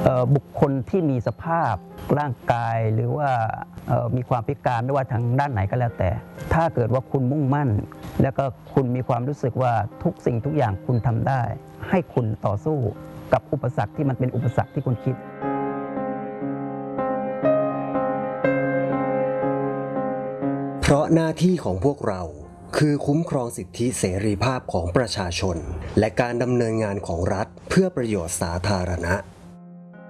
บุคคลที่มีสภาพร่างกายหรือว่ามีความพิการไม่ว่าทางด้านไหนก็แล้วแต่ถ้าเกิดว่าคุณมุ่งมั่นแล้วก็คุณมีความรู้สึกว่าทุกสิ่งทุกอย่างคุณทำได้ให้คุณต่อสู้กับอุปสรรคที่มันเป็นอุปสรรคที่คุณคิดเพราะหน้าที่ของพวกเราคือคุ้มครองสิทธิเสรีภาพของประชาชนและการดำเนินงานของรัฐเพื่อประโยชน์สาธารณะ